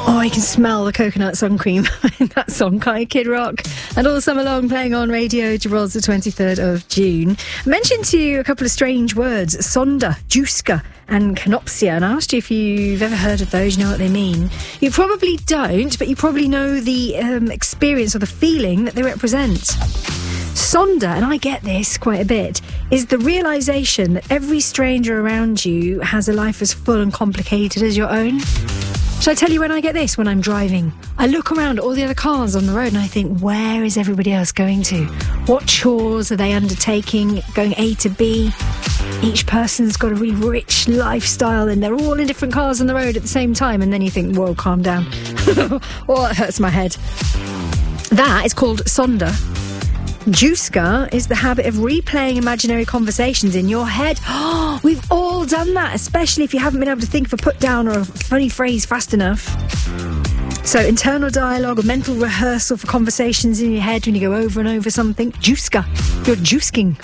Oh, you can smell the coconut sun cream in that song, can't you, Kid Rock? And all summer long playing on Radio Gibraltar the 23rd of June. I mentioned to you a couple of strange words, sonda, juska and canopsia, and I asked you if you've ever heard of those, you know what they mean. You probably don't, but you probably know the experience or the feeling that they represent. Sonda, and I get this quite a bit, is the realisation that every stranger around you has a life as full and complicated as your own. Shall I tell you when I get this? When I'm driving. I look around at all the other cars on the road and I think, where is everybody else going to? What chores are they undertaking, going A to B? Each person's got a really rich lifestyle and they're all in different cars on the road at the same time. And then you think, whoa, calm down. Oh, it hurts my head. That is called sonda. Juska is the habit of replaying imaginary conversations in your head. Oh, we've all done that, especially if you haven't been able to think of a put down or a funny phrase fast enough. So internal dialogue or mental rehearsal for conversations in your head when you go over and over something. Juska. You're jusking.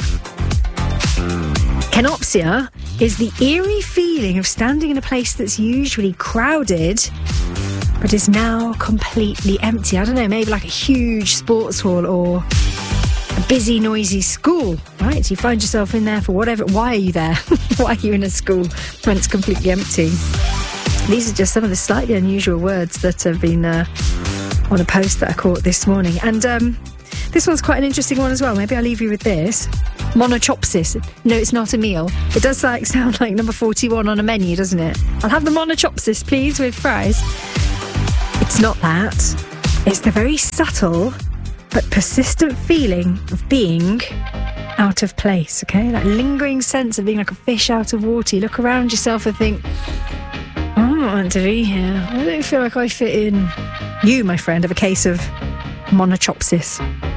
Canopsia is the eerie feeling of standing in a place that's usually crowded but is now completely empty. I don't know, maybe like a huge sports hall or a busy, noisy school, right? So you find yourself in there for whatever. Why are you there? Why are you in a school when it's completely empty? These are just some of the slightly unusual words that have been on a post that I caught this morning. And this one's quite an interesting one as well. Maybe I'll leave you with this. Monochopsis. No, it's not a meal. It does sound like number 41 on a menu, doesn't it? I'll have the monochopsis, please, with fries. It's not that. It's the very subtle but persistent feeling of being out of place, okay? That lingering sense of being like a fish out of water. You look around yourself and think, I don't want to be here. I don't feel like I fit in. You, my friend, have a case of monochopsis.